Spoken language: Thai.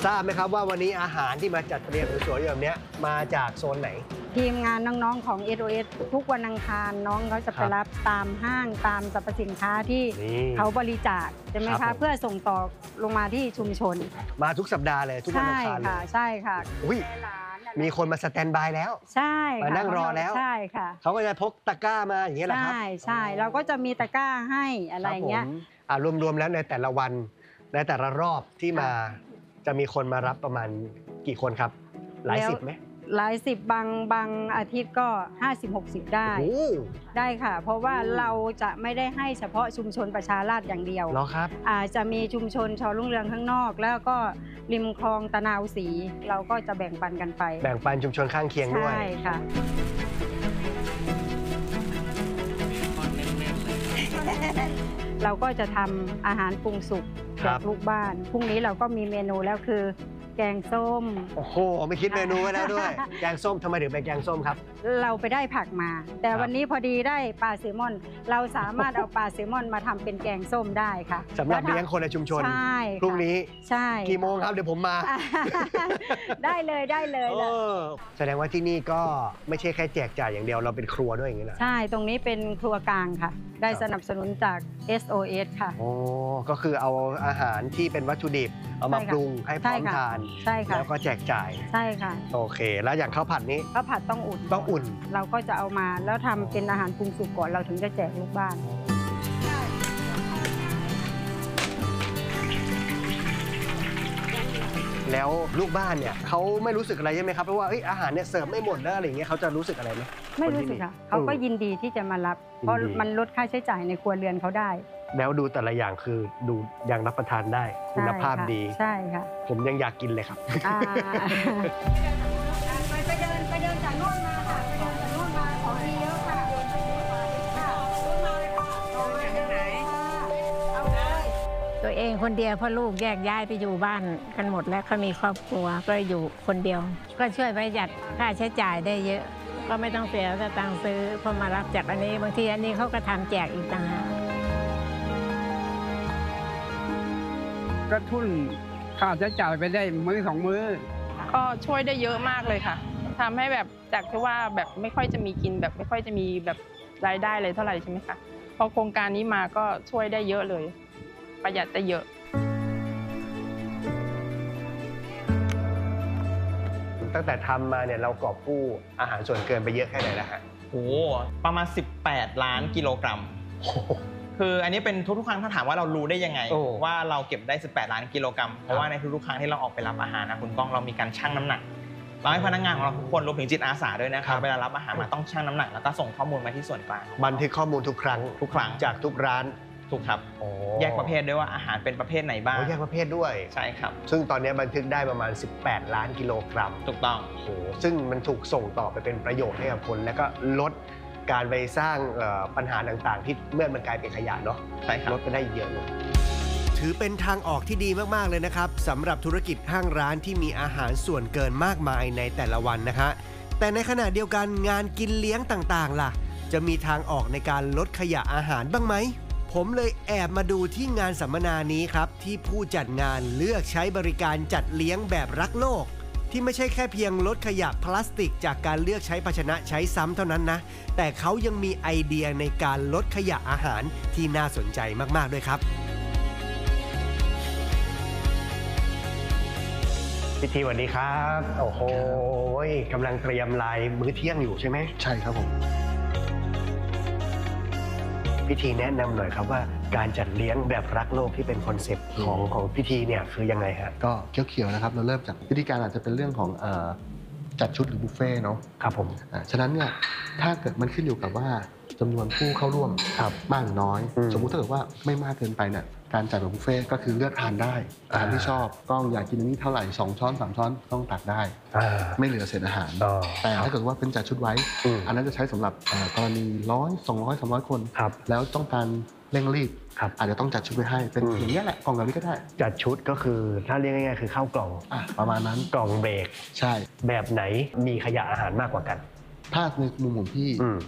ราบไหมครับว่าวันนี้อาหารที่มาจัดเรียงสวยๆแบบนี้มาจากโซนไหนทีมงานน้องๆของ SOS ทุกวันอังคารน้องเขาจะไปรับตามห้างตามสรรพสินค้าที่เขาบริจาคใช่ไหมคะเพื่อส่งต่อลงมาที่ชุมชนมาทุกสัปดาห์เลยทุกวันอังคารเลยใช่ค่ะอุ้ยมีคนมาสแตนบายแล้วใช่มานั่งรอแล้วใช่ค่ะเขาก็จะพกตะกร้ามาอย่างเงี้ยแหละครับใช่เราก็จะมีตะกร้าให้อะไรเงี้ยรวมๆแล้วในแต่ละวันในแต่ละรอบที่มาจะมีคนมารับประมาณกี่คนครับหลายสิบไหมหลายสิบบางอาทิตย์ก็50-60ได้ค่ะเพราะว่าเราจะไม่ได้ให้เฉพาะชุมชนประชาราษฎร์อย่างเดียวเหรอครับจะมีชุมชนชาวรุ่งเรืองข้างนอกแล้วก็ริมคลองตะนาวศรีเราก็จะแบ่งปันกันไปแบ่งปันชุมชนข้างเคียงด้วยใช่ค่ะเราก็จะทำอาหารปรุงสุกแจกลูกบ้านพรุ่งนี้เราก็มีเมนูแล้วคือแกงส้มโอ้โหไม่คิดเมนูไว้แล้วด้วยแกงส้มทำไมถึงเป็นแกงส้มครับเราไปได้ผักมาแต่วันนี้พอดีได้ปลาแซลมอนเราสามารถเอาปลาแซลมอนมาทำเป็นแกงส้มได้ค่ะสำหรับเลี้ยงคนในชุมชนใช่พรุ่งนี้ใช่กี่โมงครับเดี๋ยวผมมาได้เลยแสดงว่าที่นี่ก็ไม่ใช่แค่แจกจ่ายอย่างเดียวเราเป็นครัวด้วยอย่างนี้เหรอใช่ตรงนี้เป็นครัวกลางค่ะได้สนับสนุนจาก SOS ค่ะโอ้ก็คือเอาอาหารที่เป็นวัตถุดิบเอามาปรุงให้พร้อมทานใช่ค่ะแล้วก็แจกจ่ายใช่ค่ะโอเคแล้วอย่างข้าวผัดนี้ข้าวผัดต้องอุ่นเราก็จะเอามาแล้วทำเป็นอาหารปรุงสุกก่อนเราถึงจะแจกลูกบ้านแล้วลูกบ้านเนี่ยเขาไม่รู้สึกอะไรใช่ไหมครับเพราะว่าอาหารเนี่ยเสิร์ฟไม่หมดแล้วอะไรอย่างเงี้ยเขาจะรู้สึกอะไรไหมไม่รู้สึกค่ะเขาก็ยินดีที่จะมารับเพราะมันลดค่าใช้จ่ายในครัวเรือนเขาได้แล้วดูแต่ละอย่างคือดูยังรับประทานได้คุณภาพดีใช่ค่ะผมยังอยากกินเลยครับไปเดินจากโน่นมาค่ะไปเดินจากโน่นมาของดีเยอะค่ะตัวเองคนเดียวเพราะลูกแยกย้ายไปอยู่บ้านกันหมดแล้วเขามีครอบครัวก็อยู่คนเดียวก็ช่วยประหยัดค่าใช้จ่ายได้เยอะก็ไม่ต้องเสียสตางค์ซื้อพอมารับจากอันนี้บางทีอันนี้เขาก็ทำแจกอีกต่างหากก็ทุนค่าใช้จ่ายไปได้มื้อ2 มื้อก็ช่วยได้เยอะมากเลยค่ะทำให้แบบจากที่ว่าแบบไม่ค่อยจะมีกินแบบไม่ค่อยจะมีแบบรายได้เลยเท่าไหร่ใช่ไหมคะพอโครงการนี้มาก็ช่วยได้เยอะเลยประหยัดได้เยอะตั้งแต่ทำมาเนี่ยเรากอบกู้อาหารส่วนเกินไปเยอะแค่ไหนแล้วฮะโอ้ประมาณ18 ล้านกิโลกรัมคืออันนี้เป็นทุกๆครั้งถ้าถามว่าเรารู้ได้ยังไงว่าเราเก็บได้18 ล้านกิโลกรัมเพราะว่าในทุกๆครั้งที่เราออกไปรับอาหารนะคุณก้องเรามีการชั่งน้ำหนักเราให้พนักงานของเราทุกคนรวมถึงจิตอาสาด้วยนะครับเวลารับอาหารมาต้องชั่งน้ำหนักแล้วก็ส่งข้อมูลมาที่ส่วนกลางบันทึกข้อมูลทุกครั้งจากทุกร้านถูกครับแยกประเภทด้วยว่าอาหารเป็นประเภทไหนบ้างแยกประเภทด้วยใช่ครับซึ่งตอนนี้บันทึกได้ประมาณ18 ล้านกิโลกรัมถูกต้องซึ่งมันถูกส่งต่อไปเป็นประโยชน์ให้กับคนแล้วก็ลดการไปสร้างปัญหาต่างๆที่เมื่อมันกลายเป็นขยะเนาะใช่ครับลดไปได้เยอะเลยถือเป็นทางออกที่ดีมากๆเลยนะครับสำหรับธุรกิจห้างร้านที่มีอาหารส่วนเกินมากมายในแต่ละวันนะคะแต่ในขณะเดียวกันงานกินเลี้ยงต่างๆล่ะจะมีทางออกในการลดขยะอาหารบ้างไหมผมเลยแอบมาดูที่งานสัมมนานี้ครับที่ผู้จัดงานเลือกใช้บริการจัดเลี้ยงแบบรักโลกที่ไม่ใช่แค่เพียงลดขยะพลาสติกจากการเลือกใช้ภาชนะใช้ซ้ำเท่านั้นนะแต่เขายังมีไอเดียในการลดขยะอาหารที่น่าสนใจมากๆด้วยครับพี่ทีสวัสดีครับโอ้โหกำลังเตรียมลายมื้อเที่ยงอยู่ใช่ไหมใช่ครับผมพิธีแนะนำหน่อยครับว่าการจัดเลี้ยงแบบรักโลกที่เป็นคอนเซ็ปต์ของพิธีเนี่ยคือยังไงฮะก็เขียวๆนะครับเราเริ่มจากพิธีการอาจจะเป็นเรื่องของจัดชุดหรือบุฟเฟ่เนาะครับผมฉะนั้นเนี่ยถ้าเกิดมันขึ้นอยู่กับว่าจำนวนผู้เข้าร่วมมากหรือน้อยสมมุติถ้าเกิดว่าไม่มากเกินไปเนี่ยการจัดแบบบุฟเฟ่ก็คือเลือกทานได้ตามที่ชอบก็อยากกินอันนี้เท่าไหร่2 ช้อน3 ช้อนต้องตักได้ไม่เหลือเศษอาหารแต่ถ้าเกิดว่าเป็นจัดชุดไว้อันนั้นจะใช้สำหรับกรณี100 200 300 คนแล้วต้องการเร่งรีบอาจจะต้องจัดชุดไว้ให้เป็นอย่างนี้แหละกล่องแบบนี้ก็ได้จัดชุดก็คือถ้าเรียกง่ายๆคือข้าวกล่องประมาณนั้นกล่องเบรกใช่แบบไหนมีขยะอาหารมากกว่ากันถ้าในมุมของพี่